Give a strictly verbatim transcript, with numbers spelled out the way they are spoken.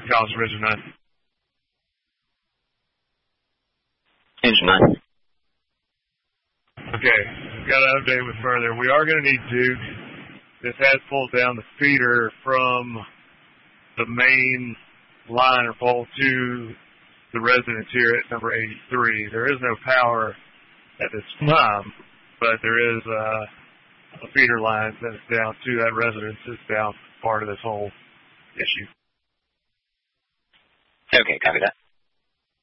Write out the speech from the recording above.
Collins Engine nine. Engine nine. Okay, we've got to update with further. We are going to need Duke. This has pulled down the feeder from the main line or pole to the residence here at number eighty-three. There is no power at this time, but there is uh, a feeder line that is down to that residence. It's down part of this whole issue. Okay, copy that.